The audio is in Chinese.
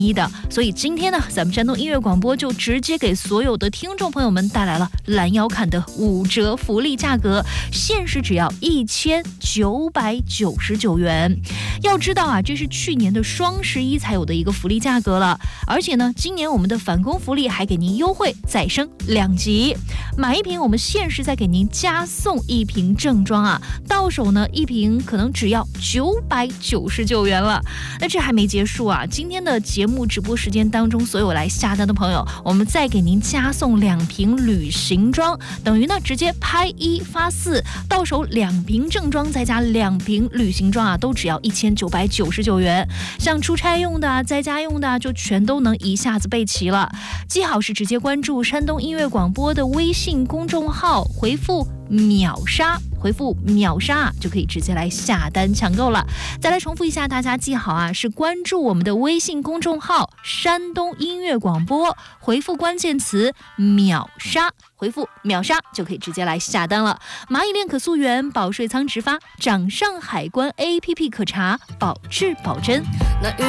的，所以今天呢，咱们山东音乐广播就直接给所有的听众朋友们带来了拦腰砍的5折福利价格，限时只要1999元。要知道啊，这是去年的双11才有的一个福利价格了，而且呢，今年我们的返工福利还给您优惠再升2级，买1瓶我们限时再给您加送1瓶正装啊，到手呢1瓶可能只要999元了。那这还没结束啊，今天的节目直播时间当中，所有来下单的朋友，我们再给您加送2瓶旅行装，等于呢直接拍1发4，到手2瓶正装再加2瓶旅行装啊，都只要1999元。像出差用的、在家用的，就全都能一下子备齐了。记好是直接关注山东音乐广播的微信公众号，回复秒杀就可以直接来下单抢购了。再来重复一下，大家记好啊，是关注我们的微信公众号山东音乐广播，回复关键词秒杀就可以直接来下单了。蚂蚁链可溯源，保税仓直发，掌上海关 APP 可查，保质保真。